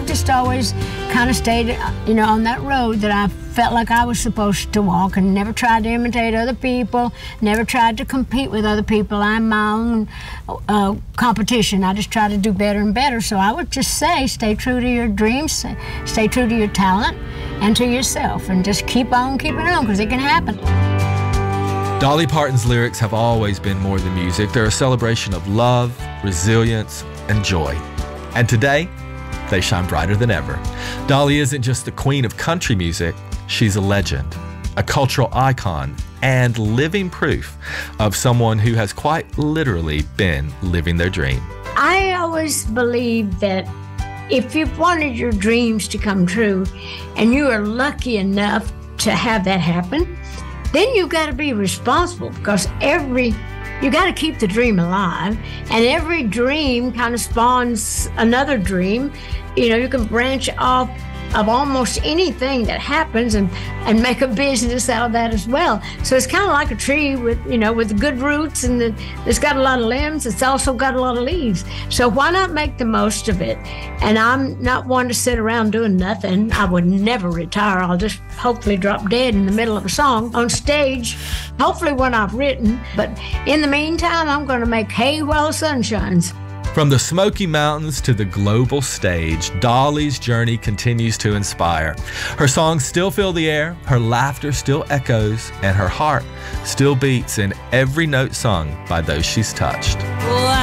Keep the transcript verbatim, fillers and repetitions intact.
I've just always kind of stayed, you know, on that road that I felt like I was supposed to walk, and never tried to imitate other people, never tried to compete with other people. I'm my own uh, competition. I just try to do better and better. So I would just say, stay true to your dreams, stay true to your talent and to yourself, and just keep on keeping on, because it can happen. Dolly Parton's lyrics have always been more than music. They're a celebration of love, resilience, and joy. And today, they shine brighter than ever. Dolly isn't just the queen of country music, she's a legend, a cultural icon, and living proof of someone who has quite literally been living their dream. I always believe that if you've wanted your dreams to come true, and you are lucky enough to have that happen, then you've got to be responsible, because every you got to keep the dream alive, and every dream kind of spawns another dream. You know, you can branch off of almost anything that happens and, and make a business out of that as well. So it's kind of like a tree with, you know, with good roots, and the, it's got a lot of limbs. It's also got a lot of leaves. So why not make the most of it? And I'm not one to sit around doing nothing. I would never retire. I'll just hopefully drop dead in the middle of a song on stage, hopefully when I've written. But in the meantime, I'm going to make hay while the sun shines. From the Smoky Mountains to the global stage, Dolly's journey continues to inspire. Her songs still fill the air, her laughter still echoes, and her heart still beats in every note sung by those she's touched.